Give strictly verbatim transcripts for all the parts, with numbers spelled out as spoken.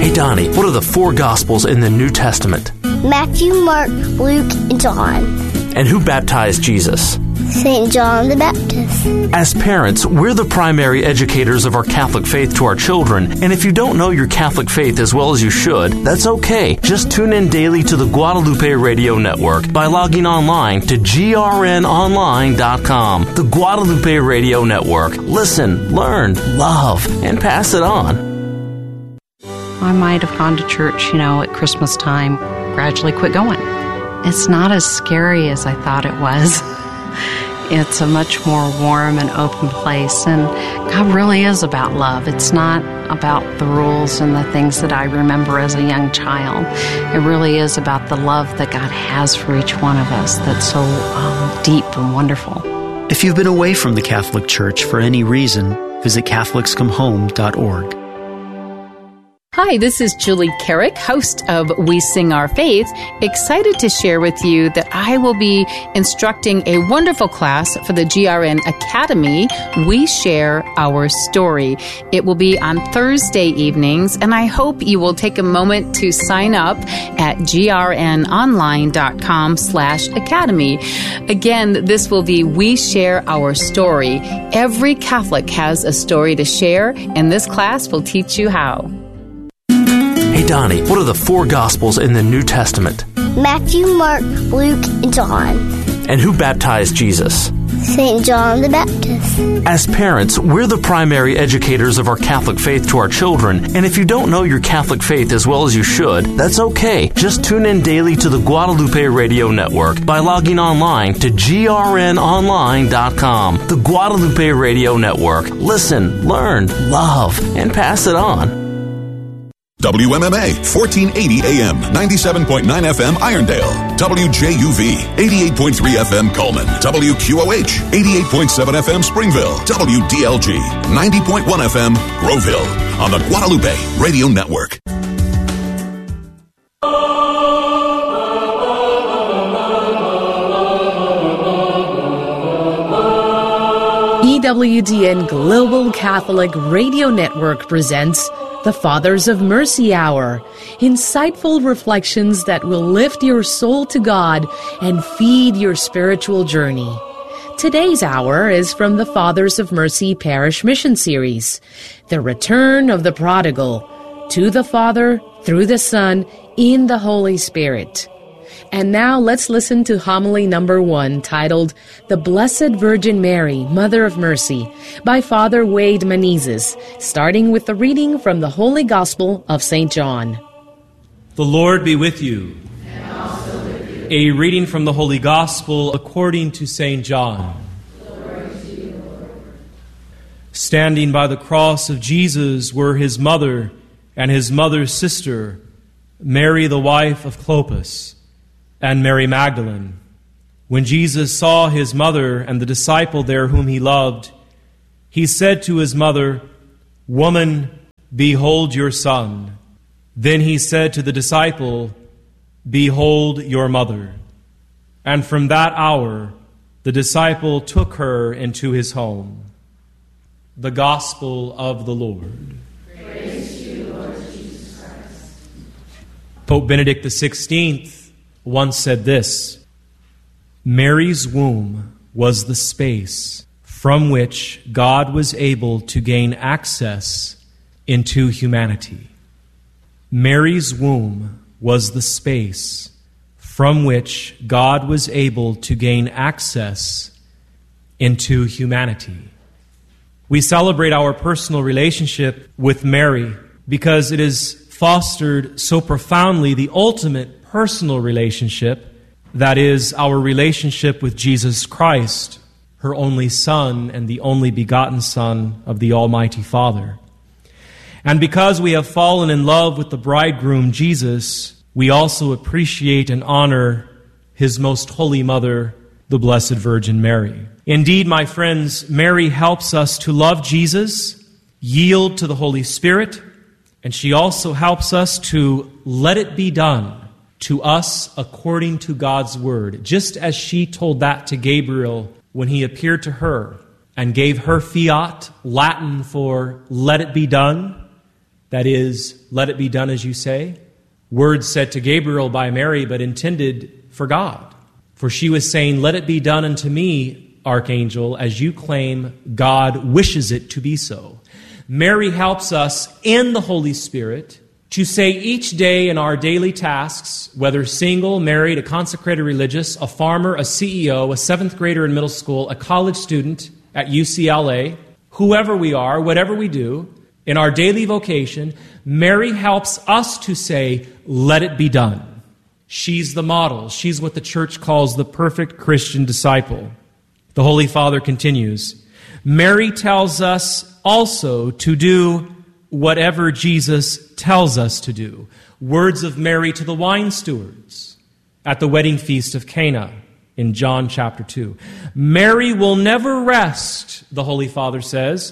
Hey, Donnie, what are the four Gospels in the New Testament? Matthew, Mark, Luke, and John. And who baptized Jesus? Saint John the Baptist. As parents, we're the primary educators of our Catholic faith to our children, and if you don't know your Catholic faith as well as you should, that's okay. Just tune in daily to the Guadalupe Radio Network by logging online to G R N online dot com. The Guadalupe Radio Network. Listen, learn, love, and pass it on. I might have gone to church, you know, at Christmas time, gradually quit going. It's not as scary as I thought it was. It's a much more warm and open place, and God really is about love. It's not about the rules and the things that I remember as a young child. It really is about the love that God has for each one of us that's so um, deep and wonderful. If you've been away from the Catholic Church for any reason, visit Catholics Come Home dot org. Hi, this is Julie Carrick, host of We Sing Our Faith, excited to share with you that I will be instructing a wonderful class for the G R N Academy, We Share Our Story. It will be on Thursday evenings, and I hope you will take a moment to sign up at G R N online dot com slash academy. Again, this will be We Share Our Story. Every Catholic has a story to share, and this class will teach you how. Hey, Donnie, what are the four Gospels in the New Testament? Matthew, Mark, Luke, and John. And who baptized Jesus? Saint John the Baptist. As parents, we're the primary educators of our Catholic faith to our children, and if you don't know your Catholic faith as well as you should, that's okay. Just tune in daily to the Guadalupe Radio Network by logging online to G R N online dot com. The Guadalupe Radio Network. Listen, learn, love, and pass it on. W M M A, fourteen eighty A M, ninety-seven point nine F M Irondale. W J U V, eighty-eight point three F M Coleman. W Q O H, eighty-eight point seven F M Springville. W D L G, ninety point one F M Groveville. On the Guadalupe Radio Network. E W T N Global Catholic Radio Network presents the Fathers of Mercy Hour, insightful reflections that will lift your soul to God and feed your spiritual journey. Today's hour is from the Fathers of Mercy Parish Mission Series, The Return of the Prodigal, to the Father, through the Son, in the Holy Spirit. And now let's listen to homily number one, titled The Blessed Virgin Mary, Mother of Mercy, by Father Wade Menezes, starting with the reading from the Holy Gospel of Saint John. The Lord be with you. And also with you. A reading from the Holy Gospel according to Saint John. Glory to you, Lord. Standing by the cross of Jesus were his mother and his mother's sister, Mary the wife of Clopas, and Mary Magdalene. When Jesus saw his mother and the disciple there whom he loved, he said to his mother, "Woman, behold your son." Then he said to the disciple, "Behold your mother." And from that hour, the disciple took her into his home. The Gospel of the Lord. Praise to you, Lord Jesus Christ. Pope Benedict the sixteenth once said this: Mary's womb was the space from which God was able to gain access into humanity. Mary's womb was the space from which God was able to gain access into humanity. We celebrate our personal relationship with Mary because it has fostered so profoundly the ultimate personal relationship, that is, our relationship with Jesus Christ, her only Son and the only begotten Son of the Almighty Father. And because we have fallen in love with the bridegroom Jesus, we also appreciate and honor his most holy mother, the Blessed Virgin Mary. Indeed, my friends, Mary helps us to love Jesus, yield to the Holy Spirit, and she also helps us to let it be done to us according to God's word, just as she told that to Gabriel when he appeared to her and gave her fiat, Latin for let it be done. That is, let it be done as you say. Words said to Gabriel by Mary, but intended for God. For she was saying, let it be done unto me, archangel, as you claim God wishes it to be so. Mary helps us in the Holy Spirit to say each day in our daily tasks, whether single, married, a consecrated religious, a farmer, a C E O, a seventh grader in middle school, a college student at U C L A, whoever we are, whatever we do, in our daily vocation, Mary helps us to say, let it be done. She's the model. She's what the church calls the perfect Christian disciple. The Holy Father continues, Mary tells us also to do whatever Jesus tells us to do. Words of Mary to the wine stewards at the wedding feast of Cana in John chapter two. Mary will never rest, the Holy Father says,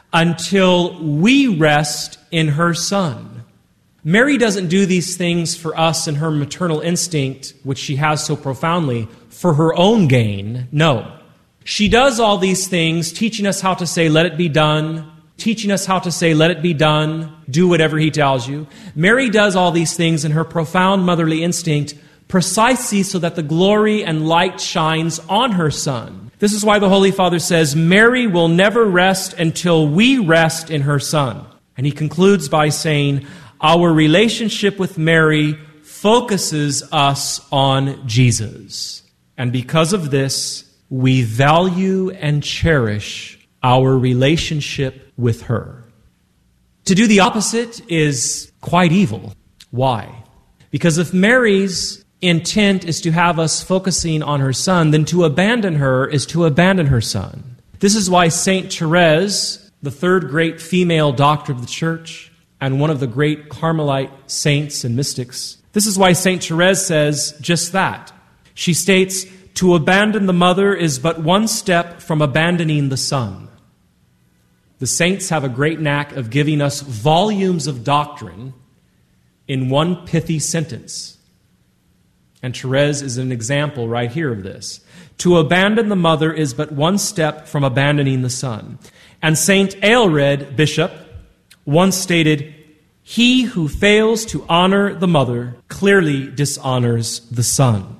until we rest in her Son. Mary doesn't do these things for us in her maternal instinct, which she has so profoundly, for her own gain. No. She does all these things, teaching us how to say, let it be done, teaching us how to say, let it be done, do whatever he tells you. Mary does all these things in her profound motherly instinct precisely so that the glory and light shines on her Son. This is why the Holy Father says, Mary will never rest until we rest in her Son. And he concludes by saying, our relationship with Mary focuses us on Jesus. And because of this, we value and cherish our relationship with her. To do the opposite is quite evil. Why? Because if Mary's intent is to have us focusing on her Son, then to abandon her is to abandon her Son. This is why Saint Therese, the third great female doctor of the Church, and one of the great Carmelite saints and mystics, this is why Saint Therese says just that. She states, to abandon the mother is but one step from abandoning the Son. The saints have a great knack of giving us volumes of doctrine in one pithy sentence. And Therese is an example right here of this. To abandon the mother is but one step from abandoning the Son. And Saint Aelred, bishop, once stated, he who fails to honor the mother clearly dishonors the Son.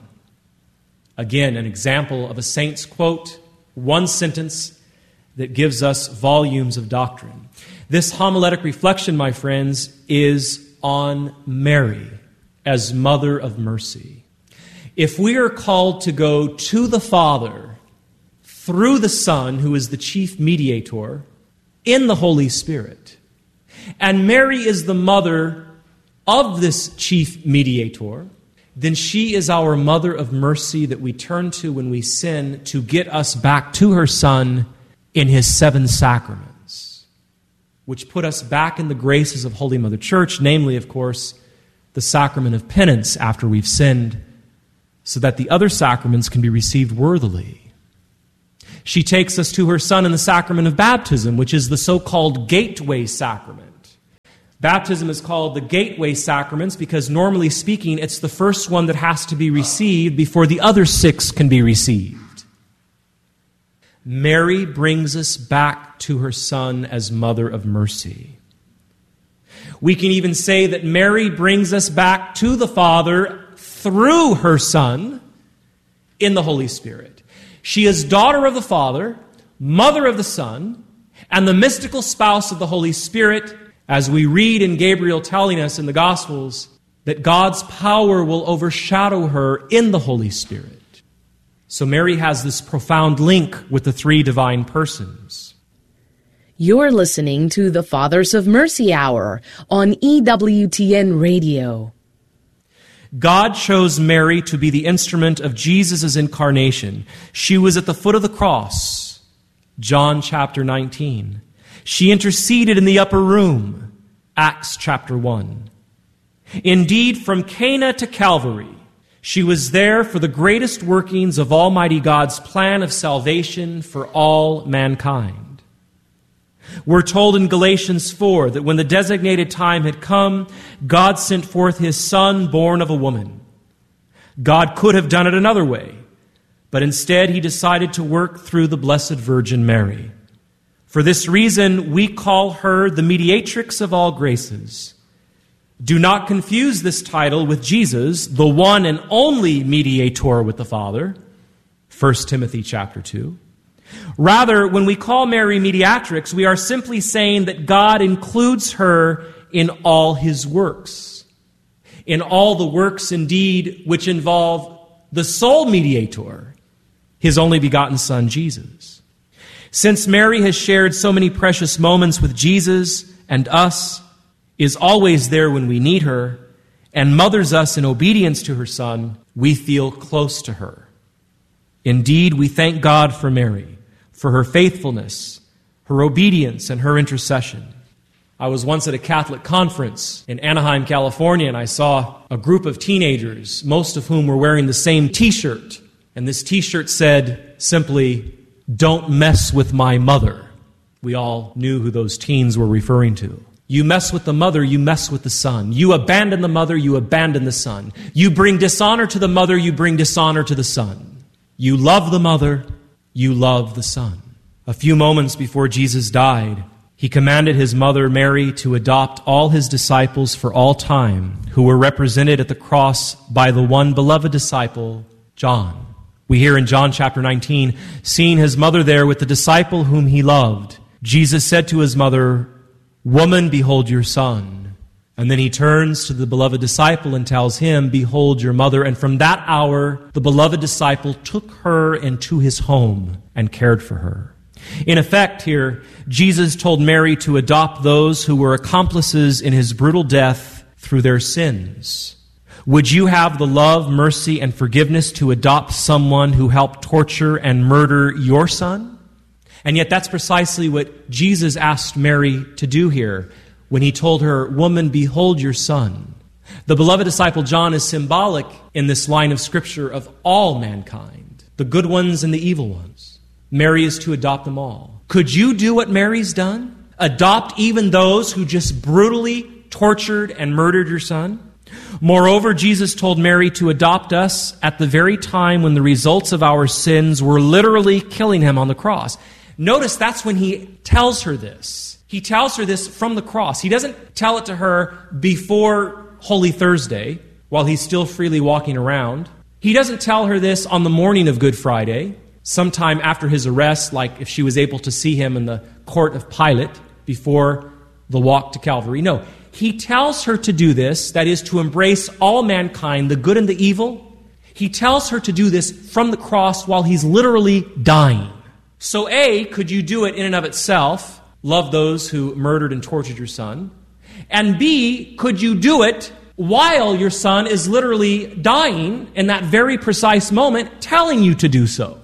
Again, an example of a saint's quote, one sentence that gives us volumes of doctrine. This homiletic reflection, my friends, is on Mary as Mother of Mercy. If we are called to go to the Father through the Son, who is the chief mediator, in the Holy Spirit, and Mary is the mother of this chief mediator, then she is our Mother of Mercy that we turn to when we sin to get us back to her Son in his seven sacraments, which put us back in the graces of Holy Mother Church, namely, of course, the sacrament of penance after we've sinned, so that the other sacraments can be received worthily. She takes us to her Son in the sacrament of baptism, which is the so-called gateway sacrament. Baptism is called the gateway sacraments because, normally speaking, it's the first one that has to be received before the other six can be received. Mary brings us back to her Son as Mother of Mercy. We can even say that Mary brings us back to the Father through her Son in the Holy Spirit. She is daughter of the Father, mother of the Son, and the mystical spouse of the Holy Spirit, as we read in Gabriel telling us in the Gospels that God's power will overshadow her in the Holy Spirit. So Mary has this profound link with the three divine persons. You're listening to the Fathers of Mercy Hour on E W T N Radio. God chose Mary to be the instrument of Jesus' incarnation. She was at the foot of the cross, John chapter nineteen. She interceded in the upper room, Acts chapter one. Indeed, from Cana to Calvary, she was there for the greatest workings of Almighty God's plan of salvation for all mankind. We're told in Galatians four that when the designated time had come, God sent forth his Son, born of a woman. God could have done it another way, but instead he decided to work through the Blessed Virgin Mary. For this reason, we call her the mediatrix of all graces. Do not confuse this title with Jesus, the one and only mediator with the Father, First Timothy chapter two. Rather, when we call Mary mediatrix, we are simply saying that God includes her in all his works, in all the works, indeed, which involve the sole mediator, his only begotten Son, Jesus. Since Mary has shared so many precious moments with Jesus and us, is always there when we need her, and mothers us in obedience to her Son, we feel close to her. Indeed, we thank God for Mary, for her faithfulness, her obedience, and her intercession. I was once at a Catholic conference in Anaheim, California, and I saw a group of teenagers, most of whom were wearing the same t-shirt. And this t-shirt said simply, "Don't mess with my mother." We all knew who those teens were referring to. You mess with the mother, you mess with the son. You abandon the mother, you abandon the son. You bring dishonor to the mother, you bring dishonor to the son. You love the mother, you love the son. A few moments before Jesus died, he commanded his mother Mary to adopt all his disciples for all time, who were represented at the cross by the one beloved disciple, John. We hear in John chapter nineteen, seeing his mother there with the disciple whom he loved, Jesus said to his mother, "Woman, behold your son." And then he turns to the beloved disciple and tells him, "Behold your mother." And from that hour, the beloved disciple took her into his home and cared for her. In effect here, Jesus told Mary to adopt those who were accomplices in his brutal death through their sins. Would you have the love, mercy, and forgiveness to adopt someone who helped torture and murder your son? And yet that's precisely what Jesus asked Mary to do here when he told her, "Woman, behold your son." The beloved disciple John is symbolic in this line of Scripture of all mankind, the good ones and the evil ones. Mary is to adopt them all. Could you do what Mary's done? Adopt even those who just brutally tortured and murdered your son? Moreover, Jesus told Mary to adopt us at the very time when the results of our sins were literally killing him on the cross. Notice that's when he tells her this. He tells her this from the cross. He doesn't tell it to her before Holy Thursday while he's still freely walking around. He doesn't tell her this on the morning of Good Friday, sometime after his arrest, like if she was able to see him in the court of Pilate before the walk to Calvary. No, he tells her to do this, that is to embrace all mankind, the good and the evil. He tells her to do this from the cross while he's literally dying. So A, could you do it in and of itself, love those who murdered and tortured your son? And B, could you do it while your son is literally dying in that very precise moment, telling you to do so?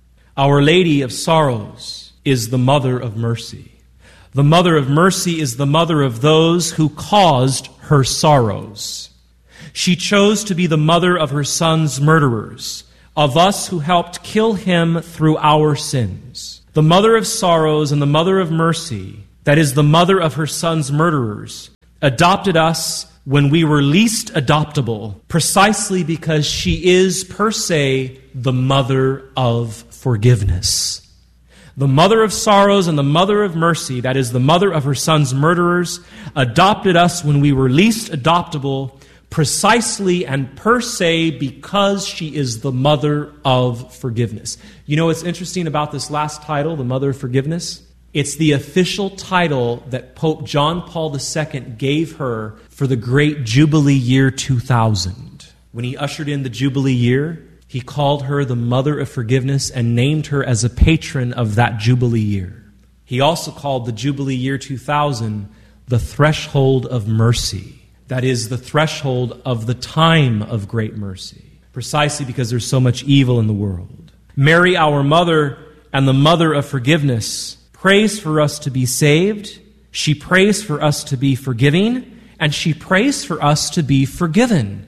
Our Lady of Sorrows is the Mother of Mercy. The Mother of Mercy is the mother of those who caused her sorrows. She chose to be the mother of her son's murderers, of us who helped kill him through our sins. The Mother of Sorrows and the Mother of Mercy, that is the mother of her son's murderers, adopted us when we were least adoptable, precisely because she is, per se, the mother of forgiveness. The Mother of Sorrows and the Mother of Mercy, that is the mother of her son's murderers, adopted us when we were least adoptable, precisely and per se because she is the mother of forgiveness. You know what's interesting about this last title, the Mother of Forgiveness? It's the official title that Pope John Paul the Second gave her for the great Jubilee year two thousand. When he ushered in the Jubilee year, he called her the Mother of Forgiveness and named her as a patron of that Jubilee year. He also called the Jubilee year two thousand the threshold of mercy. That is, the threshold of the time of great mercy, precisely because there's so much evil in the world. Mary, our mother and the Mother of Forgiveness, prays for us to be saved, she prays for us to be forgiving, and she prays for us to be forgiven.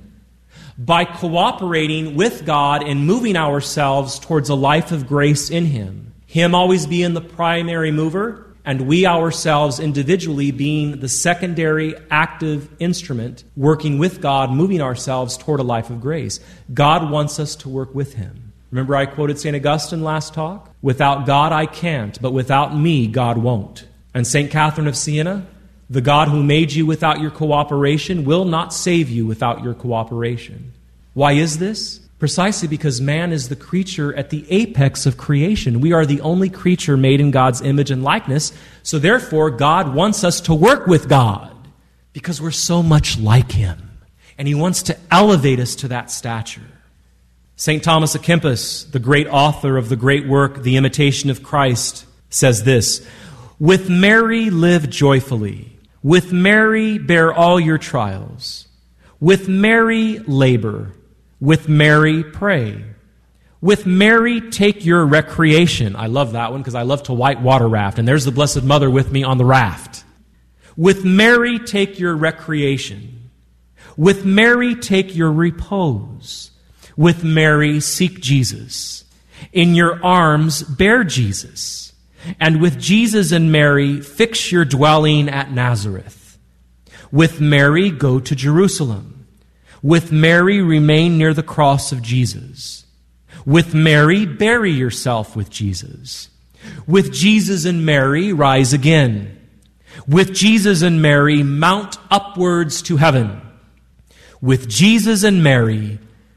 By cooperating with God and moving ourselves towards a life of grace in Him, Him always being the primary mover, and we ourselves individually being the secondary active instrument, working with God, moving ourselves toward a life of grace. God wants us to work with Him. Remember I quoted Saint Augustine last talk? Without God I can't, but without me God won't. And Saint Catherine of Siena, the God who made you without your cooperation will not save you without your cooperation. Why is this? Precisely because man is the creature at the apex of creation. We are the only creature made in God's image and likeness, so therefore God wants us to work with God because we're so much like Him, and He wants to elevate us to that stature. Saint Thomas à Kempis, the great author of the great work, The Imitation of Christ, says this: "With Mary live joyfully, with Mary bear all your trials, with Mary labor, with Mary pray, with Mary take your recreation." I love that one because I love to white water raft, and there's the Blessed Mother with me on the raft. "With Mary take your recreation, with Mary take your repose, with Mary seek Jesus, in your arms bear Jesus, and with Jesus and Mary fix your dwelling at Nazareth. With Mary go to Jerusalem. With Mary remain near the cross of Jesus. With Mary bury yourself with Jesus. With Jesus and Mary rise again. With Jesus and Mary mount upwards to heaven. With Jesus and Mary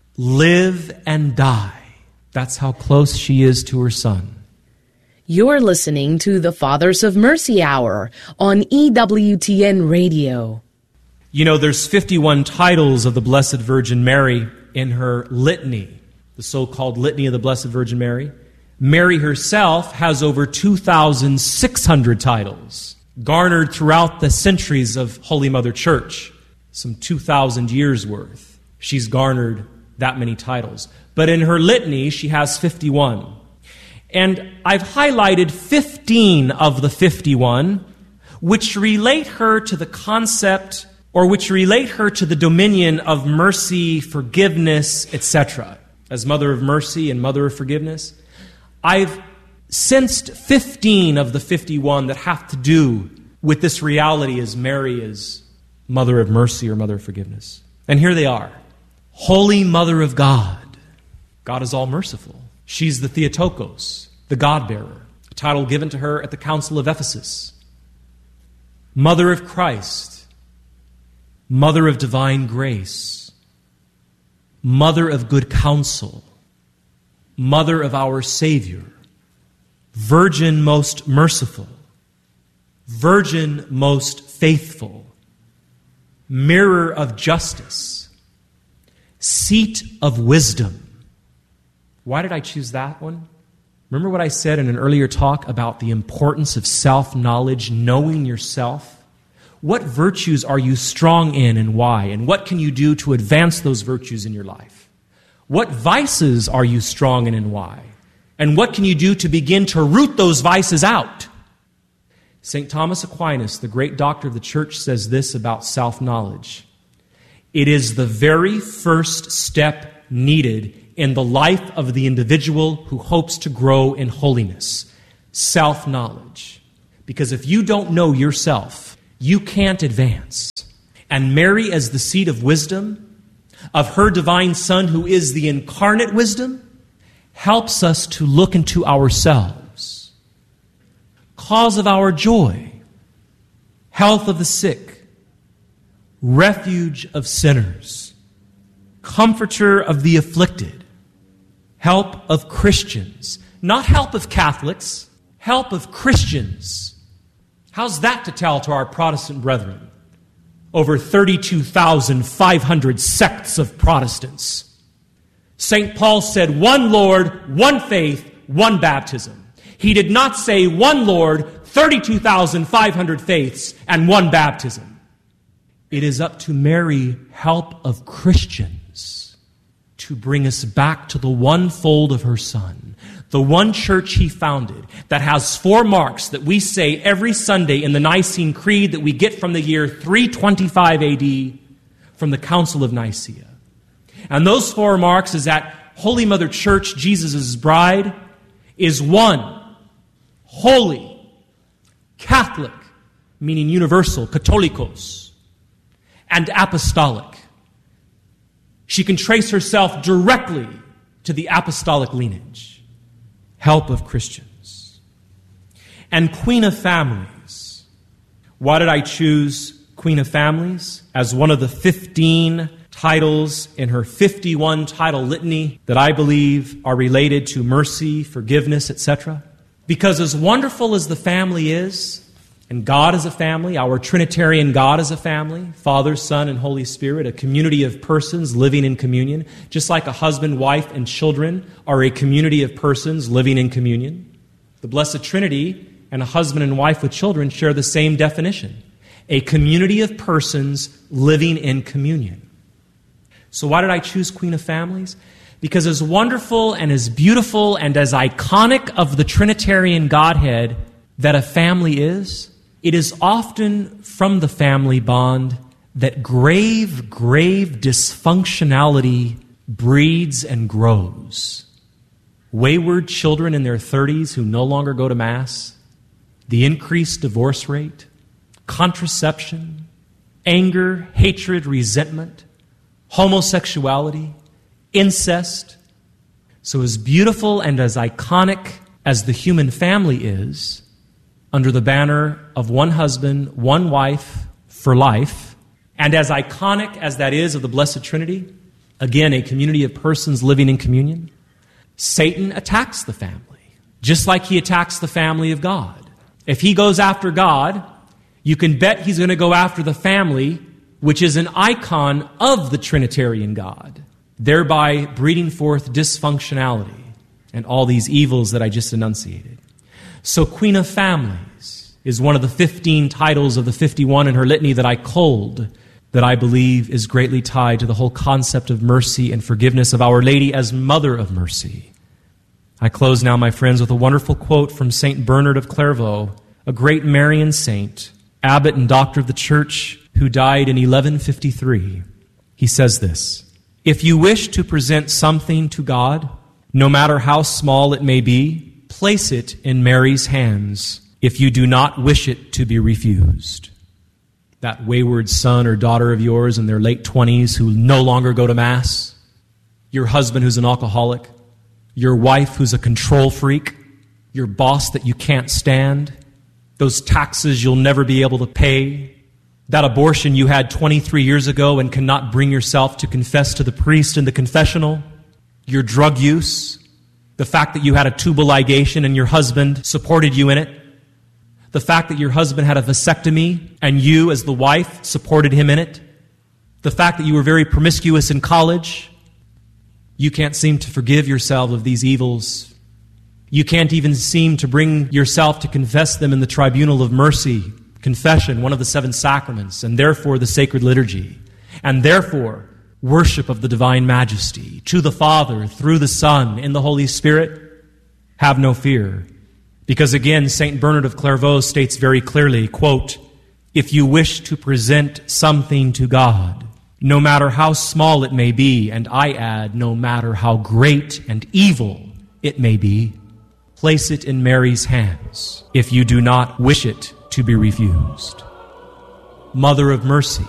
live and die." That's how close she is to her Son. You're listening to the Fathers of Mercy Hour on E W T N Radio. You know, there's fifty-one titles of the Blessed Virgin Mary in her litany, the so-called Litany of the Blessed Virgin Mary. Mary herself has over two thousand six hundred titles, garnered throughout the centuries of Holy Mother Church, some two thousand years worth. She's garnered that many titles. But in her litany, she has fifty-one. And I've highlighted fifteen of the fifty-one, which relate her to the concept, or which relate her to the dominion of mercy, forgiveness, et cetera. As Mother of Mercy and Mother of Forgiveness, I've sensed fifteen of the fifty-one that have to do with this reality as Mary is Mother of Mercy or Mother of Forgiveness. And here they are. Holy Mother of God. God is all merciful. She's the Theotokos, the God-bearer, a title given to her at the Council of Ephesus. Mother of Christ. Mother of divine grace. Mother of good counsel. Mother of our Savior. Virgin most merciful. Virgin most faithful. Mirror of justice. Seat of wisdom. Why did I choose that one? Remember what I said in an earlier talk about the importance of self-knowledge, knowing yourself? What virtues are you strong in and why? And what can you do to advance those virtues in your life? What vices are you strong in and why? And what can you do to begin to root those vices out? Saint Thomas Aquinas, the great doctor of the church, says this about self-knowledge. It is the very first step needed in the life of the individual who hopes to grow in holiness. Self-knowledge. Because if you don't know yourself, you can't advance. And Mary, as the seat of wisdom, of her divine Son, who is the incarnate wisdom, helps us to look into ourselves. Cause of our joy, health of the sick, refuge of sinners, comforter of the afflicted, help of Christians. Not help of Catholics, help of Christians. How's that to tell to our Protestant brethren? Over thirty-two thousand five hundred sects of Protestants. Saint Paul said, one Lord, one faith, one baptism. He did not say one Lord, thirty-two thousand five hundred faiths, and one baptism. It is up to Mary, help of Christians, to bring us back to the one fold of her Son, the one church he founded that has four marks that we say every Sunday in the Nicene Creed that we get from the year three twenty-five A D from the Council of Nicaea. And those four marks is that Holy Mother Church, Jesus' bride, is one, holy, Catholic, meaning universal, Catholicos, and apostolic. She can trace herself directly to the apostolic lineage, help of Christians, and Queen of Families. Why did I choose Queen of Families as one of the fifteen titles in her fifty-one title litany that I believe are related to mercy, forgiveness, et cetera? Because as wonderful as the family is, and God is a family, our Trinitarian God is a family, Father, Son, and Holy Spirit, a community of persons living in communion, just like a husband, wife, and children are a community of persons living in communion. The Blessed Trinity and a husband and wife with children share the same definition, a community of persons living in communion. So why did I choose Queen of Families? Because as wonderful and as beautiful and as iconic of the Trinitarian Godhead that a family is, it is often from the family bond that grave, grave dysfunctionality breeds and grows. Wayward children in their thirties who no longer go to Mass, the increased divorce rate, contraception, anger, hatred, resentment, homosexuality, incest. So as beautiful and as iconic as the human family is, under the banner of one husband, one wife for life, and as iconic as that is of the Blessed Trinity, again, a community of persons living in communion, Satan attacks the family, just like he attacks the family of God. If he goes after God, you can bet he's going to go after the family, which is an icon of the Trinitarian God, thereby breeding forth dysfunctionality and all these evils that I just enunciated. So Queen of Families is one of the fifteen titles of the fifty-one in her litany that I culled, that I believe is greatly tied to the whole concept of mercy and forgiveness of Our Lady as Mother of Mercy. I close now, my friends, with a wonderful quote from Saint Bernard of Clairvaux, a great Marian saint, abbot and doctor of the Church, who died in eleven fifty-three. He says this: "If you wish to present something to God, no matter how small it may be, place it in Mary's hands if you do not wish it to be refused." That wayward son or daughter of yours in their late twenties who no longer go to Mass, your husband who's an alcoholic, your wife who's a control freak, your boss that you can't stand, those taxes you'll never be able to pay, that abortion you had twenty-three years ago and cannot bring yourself to confess to the priest in the confessional, your drug use, the fact that you had a tubal ligation and your husband supported you in it, the fact that your husband had a vasectomy and you, as the wife, supported him in it, the fact that you were very promiscuous in college, you can't seem to forgive yourself of these evils. You can't even seem to bring yourself to confess them in the tribunal of mercy, confession, one of the seven sacraments, and therefore the sacred liturgy, and therefore worship of the divine majesty to the Father, through the Son, in the Holy Spirit. Have no fear. Because again, Saint Bernard of Clairvaux states very clearly, quote, "If you wish to present something to God, no matter how small it may be," and I add, no matter how great and evil it may be, place it in Mary's hands if you do not wish it to be refused. Mother of Mercy,